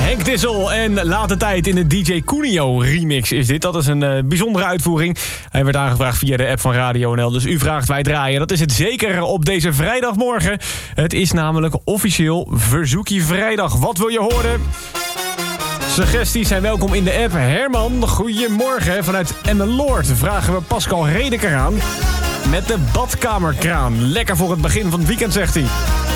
Henk Dissel en Late Tijd in de DJ Cunio remix is dit. Dat is een bijzondere uitvoering. Hij werd aangevraagd via de app van Radio NL. Dus u vraagt, wij draaien. Dat is het zeker op deze vrijdagmorgen. Het is namelijk officieel Verzoekie Vrijdag. Wat wil je horen? Suggesties zijn welkom in de app. Herman, goedemorgen. Vanuit Emmeloord vragen we Pascal Redeker aan met de badkamerkraan. Lekker voor het begin van het weekend, zegt hij.